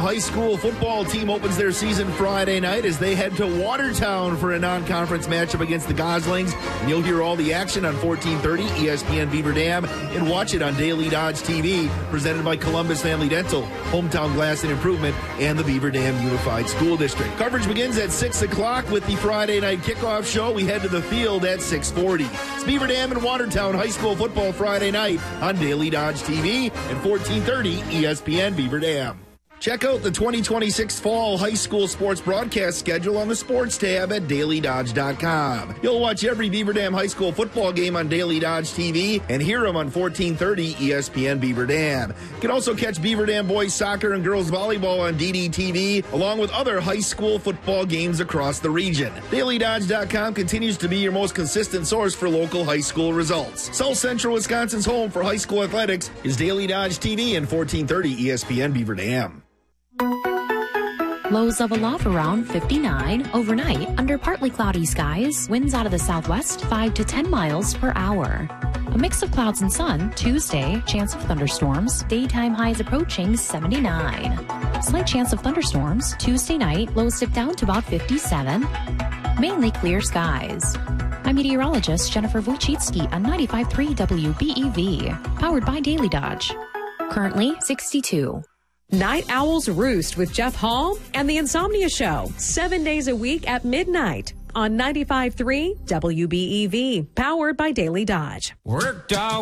high school football team opens their season Friday night as they head to Watertown for a non-conference matchup against the Goslings. And you'll hear all the action on 1430 ESPN Beaver Dam and watch it on Daily Dodge TV, presented by Columbus Family Dental, Hometown Glass and Improvement, and the Beaver Dam Unified School District. Coverage begins at 6 o'clock with the Friday night kickoff show. We head to the field at 6:40. It's Beaver Dam and Watertown high school football Friday night on Daily Dodge TV and 1430 ESPN Beaver Dam. Check out the 2026 Fall High School Sports broadcast schedule on the Sports tab at DailyDodge.com. You'll watch every Beaver Dam High School football game on Daily Dodge TV and hear them on 1430 ESPN Beaver Dam. You can also catch Beaver Dam boys soccer and girls volleyball on DDTV, along with other high school football games across the region. DailyDodge.com continues to be your most consistent source for local high school results. South Central Wisconsin's home for high school athletics is Daily Dodge TV and 1430 ESPN Beaver Dam. Lows level off around 59 overnight under partly cloudy skies. Winds out of the southwest 5 to 10 miles per hour. A mix of clouds and sun. Tuesday, chance of thunderstorms. Daytime highs approaching 79. Slight chance of thunderstorms. Tuesday night, lows dip down to about 57. Mainly clear skies. I'm meteorologist Jennifer Wojcicki on 95.3 WBEV. Powered by Daily Dodge. Currently 62. Night Owls Roost with Jeff Hall and The Insomnia Show, 7 days a week at midnight on 95.3 WBEV, powered by Daily Dodge. Worked all